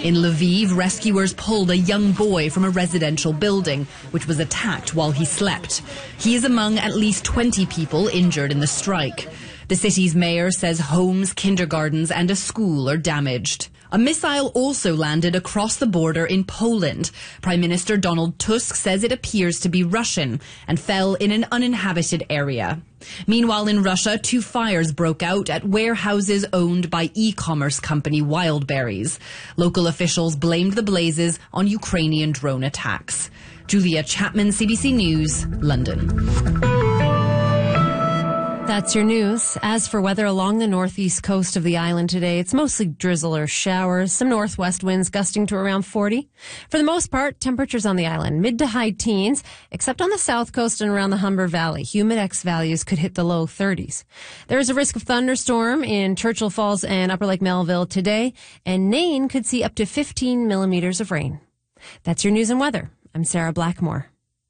In Lviv, rescuers pulled a young boy from a residential building, which was attacked while he slept. He is among at least 20 people injured in the strike. The city's mayor says homes, kindergartens and a school are damaged. A missile also landed across the border in Poland. Prime Minister Donald Tusk says it appears to be Russian and fell in an uninhabited area. Meanwhile, in Russia, 2 fires broke out at warehouses owned by e-commerce company Wildberries. Local officials blamed the blazes on Ukrainian drone attacks. Julia Chapman, CBC News, London. That's your news. As for weather along the northeast coast of the island today, it's mostly drizzle or showers, some northwest winds gusting to around 40. For the most part, temperatures on the island mid to high teens, except on the south coast and around the Humber Valley. Humidex values could hit the low 30s. There is a risk of thunderstorm in Churchill Falls and Upper Lake Melville today, and Nain could see up to 15 millimeters of rain. That's your news and weather. I'm Sarah Blackmore.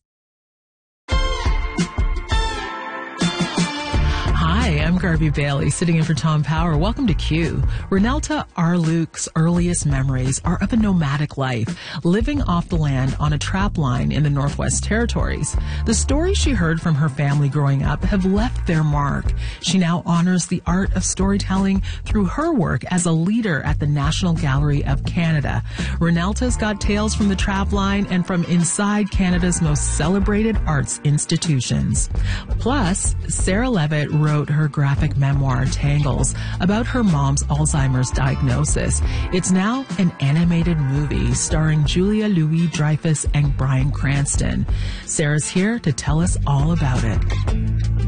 Hi, I'm Garby Bailey, sitting in for Tom Power. Welcome to Q. Renelta Arluke's earliest memories are of a nomadic life, living off the land on a trap line in the Northwest Territories. The stories she heard from her family growing up have left their mark. She now honors the art of storytelling through her work as a leader at the National Gallery of Canada. Renelta's got tales from the trap line and from inside Canada's most celebrated arts institutions. Plus, Sarah Levitt wrote her graphic memoir, Tangles, about her mom's Alzheimer's diagnosis. It's now an animated movie starring Julia Louis-Dreyfus and Bryan Cranston. Sarah's here to tell us all about it.